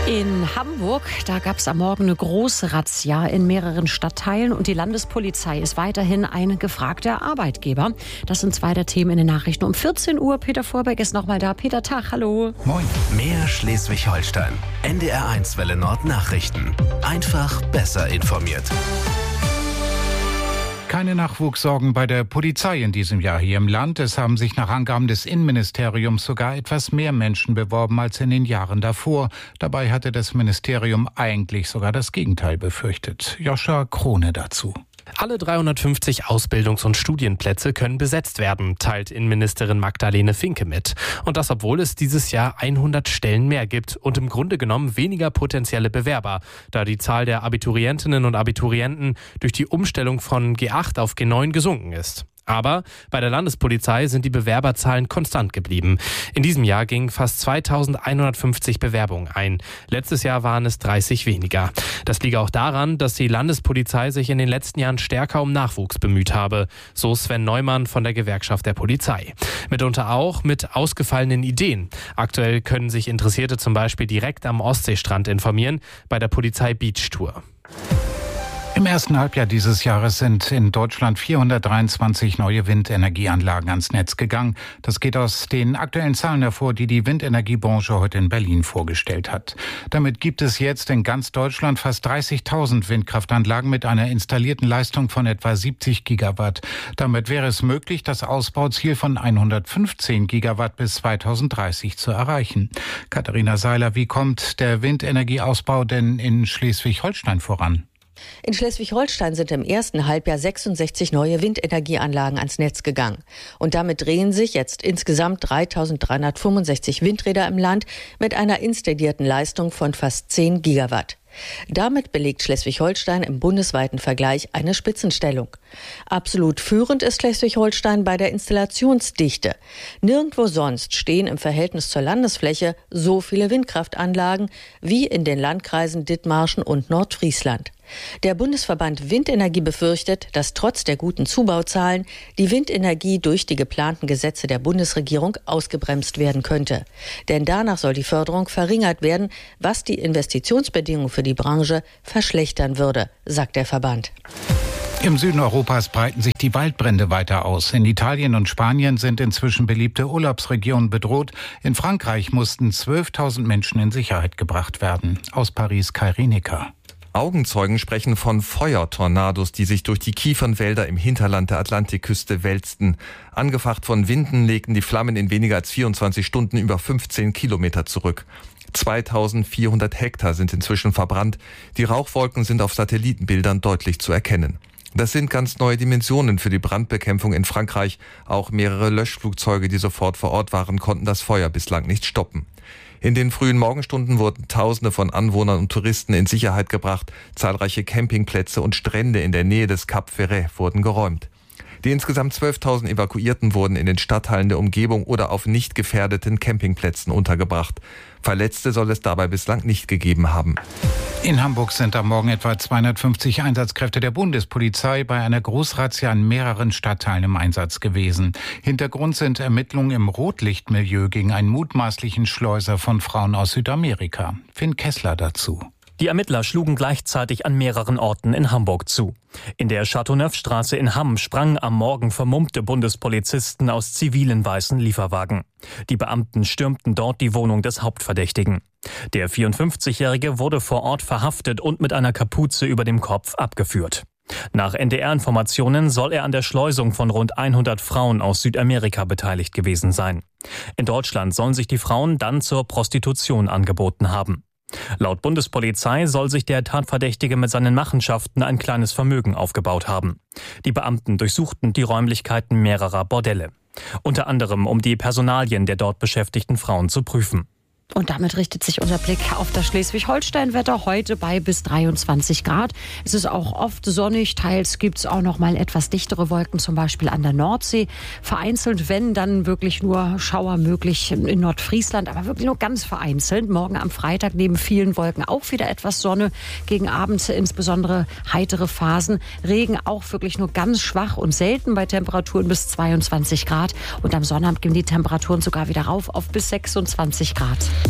In Hamburg, da gab es am Morgen eine große Razzia in mehreren Stadtteilen und die Landespolizei ist weiterhin ein gefragter Arbeitgeber. Das sind zwei der Themen in den Nachrichten. Um 14 Uhr, Peter Vorbeck ist nochmal da. Peter, Tag, hallo. Moin. Mehr Schleswig-Holstein. NDR1 Welle Nord Nachrichten. Einfach besser informiert. Keine Nachwuchssorgen bei der Polizei in diesem Jahr hier im Land. Es haben sich nach Angaben des Innenministeriums sogar etwas mehr Menschen beworben als in den Jahren davor. Dabei hatte das Ministerium eigentlich sogar das Gegenteil befürchtet. Joscha Krone dazu. Alle 350 Ausbildungs- und Studienplätze können besetzt werden, teilt Innenministerin Magdalene Finke mit. Und das, obwohl es dieses Jahr 100 Stellen mehr gibt und im Grunde genommen weniger potenzielle Bewerber, da die Zahl der Abiturientinnen und Abiturienten durch die Umstellung von G8 auf G9 gesunken ist. Aber bei der Landespolizei sind die Bewerberzahlen konstant geblieben. In diesem Jahr gingen fast 2150 Bewerbungen ein. Letztes Jahr waren es 30 weniger. Das liege auch daran, dass die Landespolizei sich in den letzten Jahren stärker um Nachwuchs bemüht habe. So Sven Neumann von der Gewerkschaft der Polizei. Mitunter auch mit ausgefallenen Ideen. Aktuell können sich Interessierte zum Beispiel direkt am Ostseestrand informieren bei der Polizei Beach Tour. Im ersten Halbjahr dieses Jahres sind in Deutschland 423 neue Windenergieanlagen ans Netz gegangen. Das geht aus den aktuellen Zahlen hervor, die die Windenergiebranche heute in Berlin vorgestellt hat. Damit gibt es jetzt in ganz Deutschland fast 30.000 Windkraftanlagen mit einer installierten Leistung von etwa 70 Gigawatt. Damit wäre es möglich, das Ausbauziel von 115 Gigawatt bis 2030 zu erreichen. Katharina Seiler, wie kommt der Windenergieausbau denn in Schleswig-Holstein voran? In Schleswig-Holstein sind im ersten Halbjahr 66 neue Windenergieanlagen ans Netz gegangen. Und damit drehen sich jetzt insgesamt 3.365 Windräder im Land mit einer installierten Leistung von fast 10 Gigawatt. Damit belegt Schleswig-Holstein im bundesweiten Vergleich eine Spitzenstellung. Absolut führend ist Schleswig-Holstein bei der Installationsdichte. Nirgendwo sonst stehen im Verhältnis zur Landesfläche so viele Windkraftanlagen wie in den Landkreisen Dithmarschen und Nordfriesland. Der Bundesverband Windenergie befürchtet, dass trotz der guten Zubauzahlen die Windenergie durch die geplanten Gesetze der Bundesregierung ausgebremst werden könnte. Denn danach soll die Förderung verringert werden, was die Investitionsbedingungen für die Branche verschlechtern würde, sagt der Verband. Im Süden Europas breiten sich die Waldbrände weiter aus. In Italien und Spanien sind inzwischen beliebte Urlaubsregionen bedroht. In Frankreich mussten 12.000 Menschen in Sicherheit gebracht werden. Aus Paris Kai Rienecker. Augenzeugen sprechen von Feuertornados, die sich durch die Kiefernwälder im Hinterland der Atlantikküste wälzten. Angefacht von Winden legten die Flammen in weniger als 24 Stunden über 15 Kilometer zurück. 2400 Hektar sind inzwischen verbrannt. Die Rauchwolken sind auf Satellitenbildern deutlich zu erkennen. Das sind ganz neue Dimensionen für die Brandbekämpfung in Frankreich. Auch mehrere Löschflugzeuge, die sofort vor Ort waren, konnten das Feuer bislang nicht stoppen. In den frühen Morgenstunden wurden Tausende von Anwohnern und Touristen in Sicherheit gebracht. Zahlreiche Campingplätze und Strände in der Nähe des Cap Ferret wurden geräumt. Die insgesamt 12.000 Evakuierten wurden in den Stadtteilen der Umgebung oder auf nicht gefährdeten Campingplätzen untergebracht. Verletzte soll es dabei bislang nicht gegeben haben. In Hamburg sind am Morgen etwa 250 Einsatzkräfte der Bundespolizei bei einer Großrazzia in mehreren Stadtteilen im Einsatz gewesen. Hintergrund sind Ermittlungen im Rotlichtmilieu gegen einen mutmaßlichen Schleuser von Frauen aus Südamerika. Finn Kessler dazu. Die Ermittler schlugen gleichzeitig an mehreren Orten in Hamburg zu. In der Chateauneuf-Straße in Hamm sprangen am Morgen vermummte Bundespolizisten aus zivilen weißen Lieferwagen. Die Beamten stürmten dort die Wohnung des Hauptverdächtigen. Der 54-Jährige wurde vor Ort verhaftet und mit einer Kapuze über dem Kopf abgeführt. Nach NDR-Informationen soll er an der Schleusung von rund 100 Frauen aus Südamerika beteiligt gewesen sein. In Deutschland sollen sich die Frauen dann zur Prostitution angeboten haben. Laut Bundespolizei soll sich der Tatverdächtige mit seinen Machenschaften ein kleines Vermögen aufgebaut haben. Die Beamten durchsuchten die Räumlichkeiten mehrerer Bordelle. Unter anderem, um die Personalien der dort beschäftigten Frauen zu prüfen. Und damit richtet sich unser Blick auf das Schleswig-Holstein-Wetter heute bei bis 23 Grad. Es ist auch oft sonnig, teils gibt es auch noch mal etwas dichtere Wolken, zum Beispiel an der Nordsee. Vereinzelt, wenn, dann wirklich nur Schauer möglich in Nordfriesland, aber wirklich nur ganz vereinzelt. Morgen am Freitag neben vielen Wolken auch wieder etwas Sonne. Gegen Abend insbesondere heitere Phasen. Regen auch wirklich nur ganz schwach und selten bei Temperaturen bis 22 Grad. Und am Sonnabend gehen die Temperaturen sogar wieder rauf auf bis 26 Grad.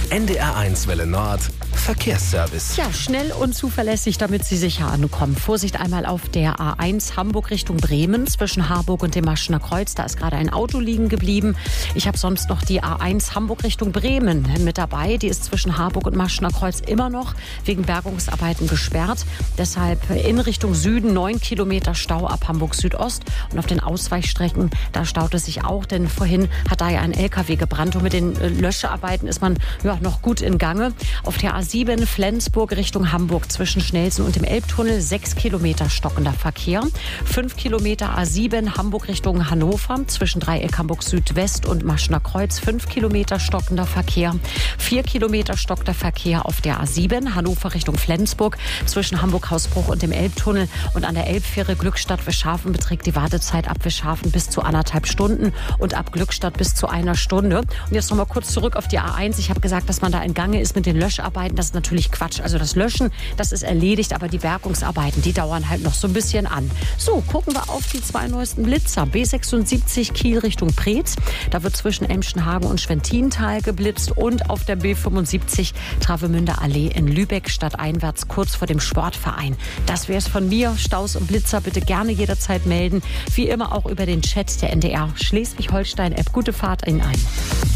NDR1 Welle Nord. Verkehrsservice. Ja, schnell und zuverlässig, damit Sie sicher ankommen. Vorsicht einmal auf der A1 Hamburg Richtung Bremen zwischen Harburg und dem Maschener Kreuz. Da ist gerade ein Auto liegen geblieben. Ich habe sonst noch die A1 Hamburg Richtung Bremen mit dabei. Die ist zwischen Harburg und Maschener Kreuz immer noch wegen Bergungsarbeiten gesperrt. Deshalb in Richtung Süden 9 Kilometer Stau ab Hamburg Südost. Und auf den Ausweichstrecken, da staut es sich auch, denn vorhin hat da ja ein LKW gebrannt. Und mit den Löschearbeiten ist man ja noch gut in Gange. Auf der A7 Flensburg Richtung Hamburg zwischen Schnelsen und dem Elbtunnel 6 Kilometer stockender Verkehr. 5 Kilometer A7 Hamburg Richtung Hannover zwischen Dreieck Hamburg Südwest und Maschener Kreuz 5 Kilometer stockender Verkehr. 4 Kilometer stockender Verkehr auf der A7 Hannover Richtung Flensburg zwischen Hamburg-Hausbruch und dem Elbtunnel. Und an der Elbfähre Glückstadt-Wischhafen beträgt die Wartezeit ab Wischhafen bis zu 1,5 Stunden und ab Glückstadt bis zu 1 Stunde. Und jetzt noch mal kurz zurück auf die A1. Ich habe gesagt, dass man da in Gange ist mit den Löscharbeiten. Das ist natürlich Quatsch. Also das Löschen, das ist erledigt, aber die Bergungsarbeiten, die dauern halt noch so ein bisschen an. So, gucken wir auf die 2 neuesten Blitzer. B76 Kiel Richtung Preetz. Da wird zwischen Emschenhagen und Schwentintal geblitzt und auf der B75 Travemünder Allee in Lübeck stadteinwärts kurz vor dem Sportverein. Das wäre es von mir. Staus und Blitzer bitte gerne jederzeit melden. Wie immer auch über den Chat der NDR Schleswig-Holstein-App. Gute Fahrt Ihnen allen.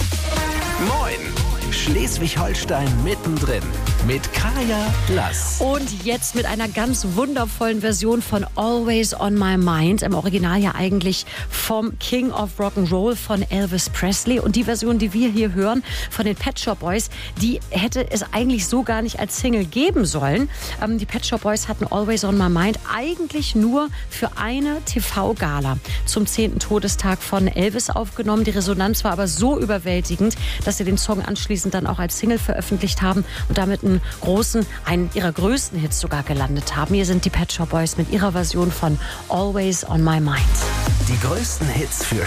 Moin! Schleswig-Holstein mittendrin mit Kaya Lass. Und jetzt mit einer ganz wundervollen Version von Always on My Mind. Im Original ja eigentlich vom King of Rock'n'Roll von Elvis Presley. Und die Version, die wir hier hören von den Pet Shop Boys, die hätte es eigentlich so gar nicht als Single geben sollen. Die Pet Shop Boys hatten Always on My Mind eigentlich nur für eine TV-Gala zum 10. Todestag von Elvis aufgenommen. Die Resonanz war aber so überwältigend, dass sie den Song anschließend dann auch als Single veröffentlicht haben und damit einen ihrer größten Hits sogar gelandet haben. Hier sind die Pet Shop Boys mit ihrer Version von Always on My Mind. Die größten Hits für